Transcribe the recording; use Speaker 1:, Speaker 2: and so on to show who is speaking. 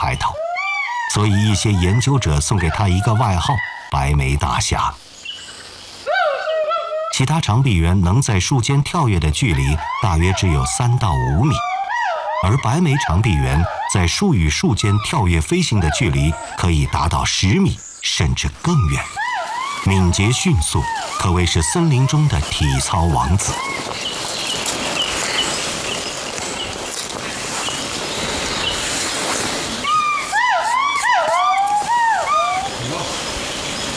Speaker 1: 抬头，所以一些研究者送给它一个外号“白眉大侠”。其他长臂猿能在树间跳跃的距离大约只有3到5米，而白眉长臂猿在树与树间跳跃飞行的距离可以达到10米甚至更远，敏捷迅速，可谓是森林中的体操王子。